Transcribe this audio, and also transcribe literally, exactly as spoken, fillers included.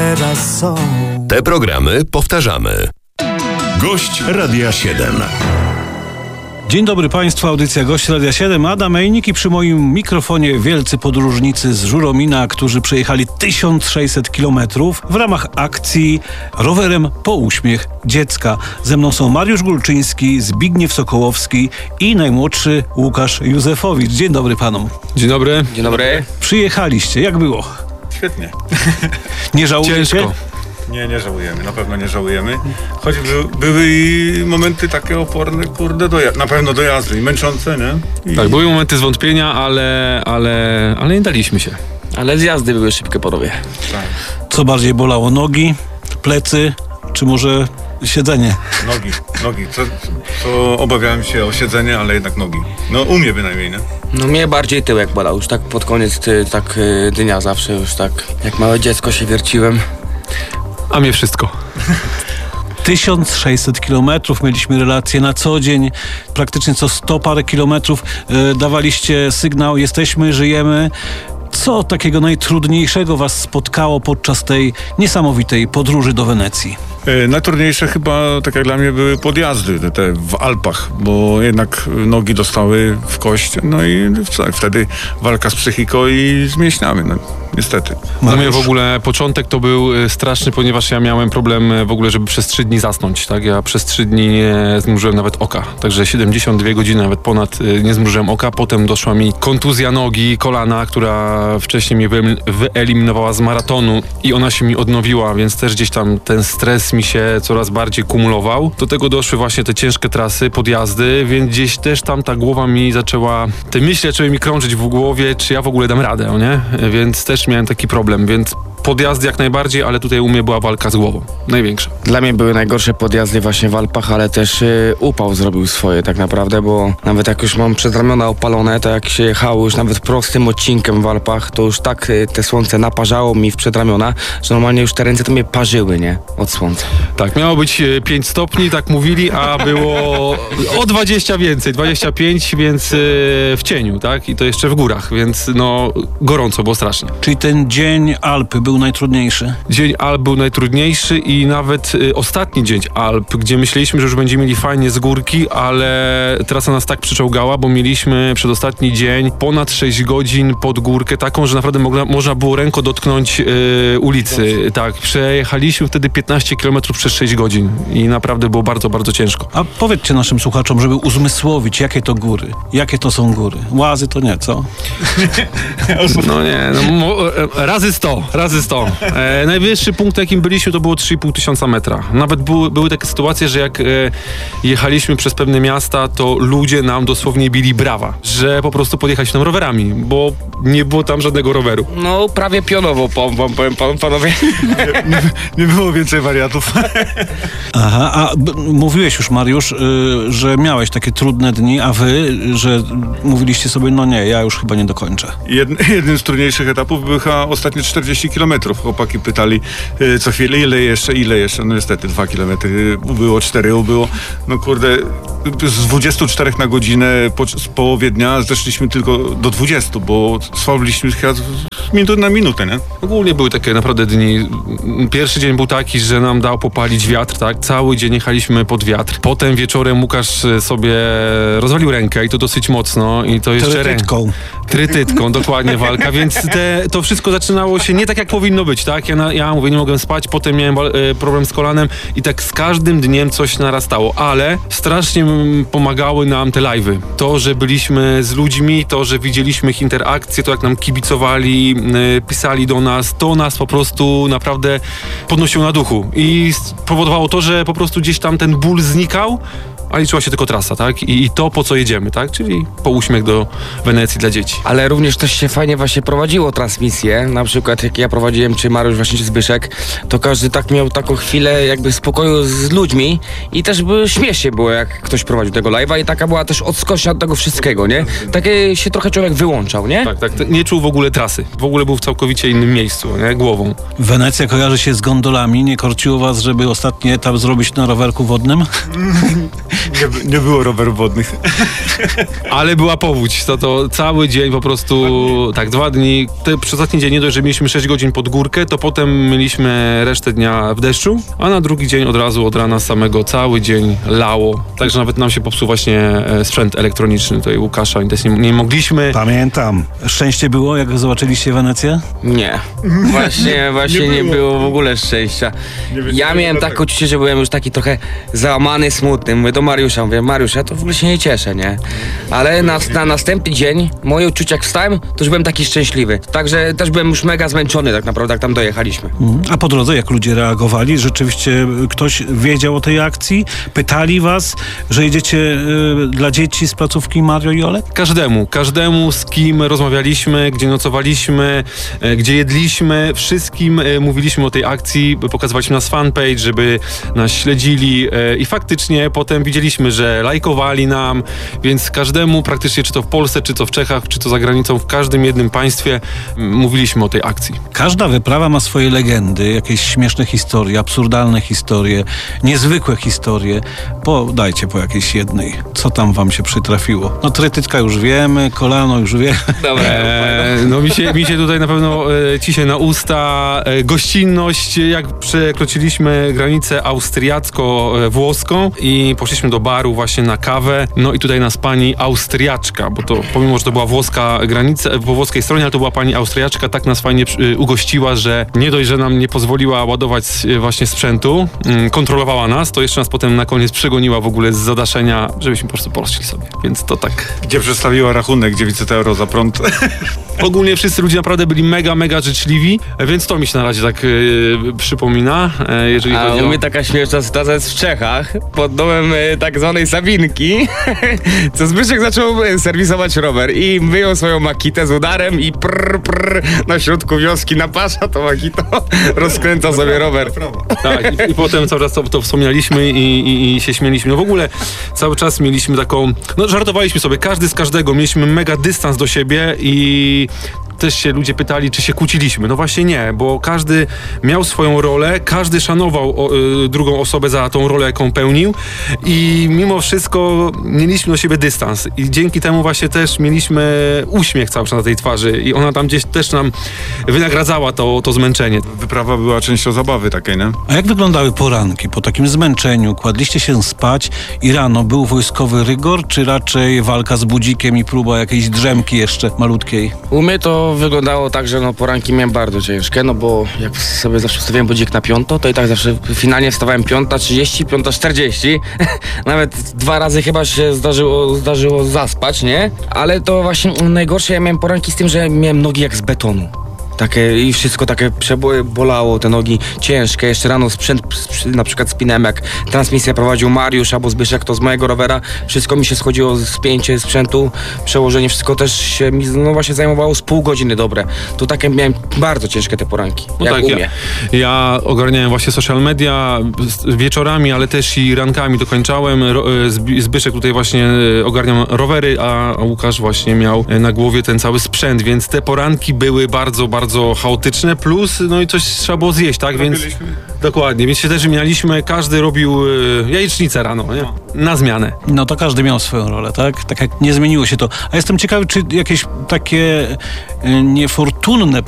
teraz są. Te programy powtarzamy. Gość Radia siedem. Dzień dobry Państwu, audycja Gość Radia siedem, Adam Ejnik i przy moim mikrofonie wielcy podróżnicy z Żuromina, którzy przejechali tysiąc sześćset kilometrów w ramach akcji Rowerem po uśmiech dziecka. Ze mną są Mariusz Gulczyński, Zbigniew Sokołowski i najmłodszy Łukasz Józefowicz. Dzień dobry panom. Dzień dobry. Dzień dobry. Przyjechaliście, jak było? Świetnie. Nie żałujecie? Ciężko. Nie, nie żałujemy, na pewno nie żałujemy. Choć by, były i momenty takie oporne, kurde, doja- na pewno do jazdy i męczące, nie? I... Tak, były momenty zwątpienia, ale, ale, ale nie daliśmy się. Ale zjazdy były szybkie panowie. Tak. Co bardziej bolało? Nogi, plecy, czy może siedzenie? Nogi, nogi. Co, co obawiałem się o siedzenie, ale jednak nogi. No u mnie bynajmniej, nie? No mnie bardziej tyłek bolał, już tak pod koniec ty, tak y, dnia zawsze już tak jak małe dziecko się wierciłem. A mnie wszystko. tysiąc sześćset kilometrów, mieliśmy relacje na co dzień, praktycznie co sto parę kilometrów e, dawaliście sygnał, jesteśmy, żyjemy. Co takiego najtrudniejszego was spotkało podczas tej niesamowitej podróży do Wenecji? E, najtrudniejsze chyba, tak jak dla mnie, były podjazdy te, te w Alpach, bo jednak nogi dostały w kość, no i co, wtedy walka z psychiką i z mięśniami, no niestety. U mnie w ogóle początek to był straszny, ponieważ ja miałem problem w ogóle, żeby przez trzy dni zasnąć, tak? Ja przez trzy dni nie zmrużyłem nawet oka, także siedemdziesiąt dwie godziny, nawet ponad, nie zmrużyłem oka. Potem doszła mi kontuzja nogi, kolana, która wcześniej mnie wyeliminowała z maratonu i ona się mi odnowiła, więc też gdzieś tam ten stres mi się coraz bardziej kumulował. Do tego doszły właśnie te ciężkie trasy, podjazdy, więc gdzieś też tam ta głowa mi zaczęła, te myśli zaczęły mi krążyć w głowie, czy ja w ogóle dam radę, nie? Więc też miałem taki problem, więc podjazdy jak najbardziej, ale tutaj u mnie była walka z głową. Największa. Dla mnie były najgorsze podjazdy właśnie w Alpach, ale też y, upał zrobił swoje tak naprawdę, bo nawet jak już mam przedramiona opalone, to jak się jechało już nawet prostym odcinkiem w Alpach, to już tak y, te słońce naparzało mi w przedramiona, że normalnie już te ręce to mnie parzyły, nie? Od słońca. Tak, miało być pięć stopni, tak mówili, a było o dwadzieścia więcej, dwadzieścia pięć, więc y, w cieniu, tak? I to jeszcze w górach, więc no gorąco było strasznie. Czyli ten dzień Alpy był najtrudniejszy? Dzień Alp był najtrudniejszy i nawet y, ostatni dzień Alp, gdzie myśleliśmy, że już będziemy mieli fajnie z górki, ale trasa nas tak przyczołgała, bo mieliśmy przedostatni dzień ponad sześć godzin pod górkę taką, że naprawdę mogla, można było ręką dotknąć y, ulicy. Tak, przejechaliśmy wtedy piętnaście kilometrów przez sześć godzin i naprawdę było bardzo, bardzo ciężko. A powiedzcie naszym słuchaczom, żeby uzmysłowić, jakie to góry, jakie to są góry. Łazy to nie, co? No nie, no, mo, razy sto, razy sto. E, najwyższy punkt, jakim byliśmy, to było trzy i pół tysiąca metra. Nawet były, były takie sytuacje, że jak e, jechaliśmy przez pewne miasta, to ludzie nam dosłownie bili brawa, że po prostu podjechaliśmy tam rowerami, bo nie było tam żadnego roweru. No prawie pionowo, powiem, powiem pan, panowie. Nie, nie, nie było więcej wariatów. Aha, a b- mówiłeś już, Mariusz, y, że miałeś takie trudne dni, a wy, że mówiliście sobie, no nie, ja już chyba nie dokończę. Jed, jednym z trudniejszych etapów były chyba ostatnie czterdzieści kilometrów. Chłopaki pytali y, co chwilę, ile jeszcze, ile jeszcze. No niestety dwa kilometry, ubyło cztery, ubyło. No kurde, z dwudziestu czterech na godzinę po z połowie dnia zeszliśmy tylko do dwudziestu, bo słabiliśmy chyba z minuty na minutę, nie? Ogólnie były takie naprawdę dni. Pierwszy dzień był taki, że nam dał popalić wiatr, tak? Cały dzień jechaliśmy pod wiatr. Potem wieczorem Łukasz sobie rozwalił rękę i to dosyć mocno i to jeszcze Trytytką. Trytytką, dokładnie walka, więc te, to wszystko zaczynało się nie tak jak powinno być, tak? Ja, na, ja mówię, nie mogłem spać, potem miałem e, problem z kolanem i tak z każdym dniem coś narastało, ale strasznie m, pomagały nam te live'y. To, że byliśmy z ludźmi, to, że widzieliśmy ich interakcje, to jak nam kibicowali, e, pisali do nas, to nas po prostu naprawdę podnosiło na duchu i spowodowało to, że po prostu gdzieś tam ten ból znikał, a liczyła się tylko trasa, tak? I, I to, po co jedziemy, tak? Czyli po uśmiech do Wenecji dla dzieci. Ale również też się fajnie właśnie prowadziło transmisję, na przykład jak ja prowadziłem, czy Mariusz właśnie, czy Zbyszek, to każdy tak miał taką chwilę jakby spokoju z ludźmi i też by śmiesznie było, jak ktoś prowadził tego live'a i taka była też odskocznia od tego wszystkiego, nie? Takie się trochę człowiek wyłączał, nie? Tak, tak, nie czuł w ogóle trasy. W ogóle był w całkowicie innym miejscu, nie? Głową. Wenecja kojarzy się z gondolami. Nie korciło was, żeby ostatni etap zrobić na rowerku wodnym? Nie, nie było rowerów wodnych. Ale była powódź, to, to cały dzień po prostu, tak, dwa dni. Te, przez ostatni dzień nie dość, że mieliśmy sześć godzin pod górkę, to potem mieliśmy resztę dnia w deszczu, a na drugi dzień od razu, od rana samego, cały dzień lało. Także nawet nam się popsuł właśnie e, sprzęt elektroniczny tutaj Łukasza i też nie, nie mogliśmy. Pamiętam. Szczęście było, jak zobaczyliście Wenecję? Nie. Właśnie, właśnie nie, nie było w ogóle szczęścia. Ja miałem takie uczucie, że byłem już taki trochę załamany, smutny. Mówię do Mariusza, mówię, Mariusz, ja to w ogóle się nie cieszę, nie? Ale na, na następny dzień, moje uczucie jak wstałem, to już byłem taki szczęśliwy. Także też byłem już mega zmęczony tak naprawdę, jak tam dojechaliśmy. A po drodze jak ludzie reagowali? Rzeczywiście ktoś wiedział o tej akcji? Pytali was, że jedziecie y, dla dzieci z placówki Mario i Olek? Każdemu, każdemu z kim rozmawialiśmy, gdzie nocowaliśmy, e, gdzie jedliśmy, wszystkim e, mówiliśmy o tej akcji, pokazywaliśmy nas fanpage, żeby nas śledzili e, i faktycznie potem widzieliśmy, że lajkowali nam, więc każdemu praktycznie, czy to w Polsce, czy to w Czechach, czy to za granicą, w każdym jednym państwie m, mówiliśmy o tej akcji. Każda wyprawa ma swoje legendy, jakieś śmieszne historie, absurdalne historie, niezwykłe historie. Podajcie po jakiejś jednej. Co tam wam się przytrafiło? No trytytka już wiemy, kolano już wiemy. Dobra. E, no mi się, mi się tutaj na pewno e, ciśnie na usta e, gościnność, jak przekroczyliśmy granicę austriacko-włoską i poszliśmy do baru właśnie na kawę. No i tutaj nas pani Austriaczka, bo to pomimo, że to była włoska granica, po włoskiej stronie, ale to była pani Austriaczka, tak nas fajnie e, ugościła, że nie dość, że nam nie pozwoliła ładować e, właśnie sprzętu, m, kontrolowała nas, to jeszcze nas potem na koniec przegoniła w ogóle z zadaszenia, żebyśmy po prostu poszli sobie. Więc to tak. Gdzie przedstawiła rachunek dziewięćset euro za prąd. Ogólnie wszyscy ludzie naprawdę byli mega, mega życzliwi, więc to mi się na razie tak yy, przypomina, yy, jeżeli A chodzi u o... mnie taka śmieszna sytuacja jest w Czechach, pod domem y, tak zwanej Sabinki, co Zbyszek zaczął y, serwisować rower i wyjął swoją makitę z udarem i prr, prr, na środku wioski napasza to makito, rozkręca sobie rower. Tak, i, i potem cały czas to, to wspominaliśmy i, i, i się śmieliśmy. No w ogóle cały czas mieliśmy taką, no żartowaliśmy sobie, każdy z każdego, mieliśmy mega dystans do siebie i też się ludzie pytali, czy się kłóciliśmy. No właśnie nie, bo każdy miał swoją rolę, każdy szanował o, y, drugą osobę za tą rolę, jaką pełnił i mimo wszystko mieliśmy do siebie dystans i dzięki temu właśnie też mieliśmy uśmiech cały czas na tej twarzy i ona tam gdzieś też nam wynagradzała to, to zmęczenie. Wyprawa była częścią zabawy takiej, nie? A jak wyglądały poranki? Po takim zmęczeniu kładliście się spać i rano był wojskowy rygor, czy raczej walka z budzikiem i próba jakiejś drzemki jeszcze malutkiej? U mnie to wyglądało tak, że no poranki miałem bardzo ciężkie, no bo jak sobie zawsze wstawiałem budzik na piąto, to i tak zawsze finalnie wstawałem piąta trzydzieści, piąta czterdzieści. Nawet dwa razy chyba się zdarzyło, zdarzyło zaspać, nie? Ale to właśnie najgorsze, ja miałem poranki z tym, że miałem nogi jak z betonu. Takie i wszystko takie przebo- bolało, te nogi ciężkie. Jeszcze rano sprzęt, sprzęt, na przykład spinałem, jak transmisję prowadził Mariusz albo Zbyszek, to z mojego rowera. Wszystko mi się schodziło, spięcie sprzętu, przełożenie, wszystko też się mi no właśnie zajmowało z pół godziny dobre. To takie miałem bardzo ciężkie te poranki, No jak tak, umie. ja, ja ogarniałem właśnie social media wieczorami, ale też i rankami dokończałem. Ro, Zby- Zbyszek tutaj właśnie ogarniał rowery, a Łukasz właśnie miał na głowie ten cały sprzęt, więc te poranki były bardzo, bardzo bardzo chaotyczne, plus no i coś trzeba było zjeść, tak? Więc dokładnie, więc się też wymienialiśmy, każdy robił y, jajecznicę rano, nie? Na zmianę. No to każdy miał swoją rolę, tak? Tak jak nie zmieniło się to. A jestem ciekawy, czy jakieś takie y, niefortunne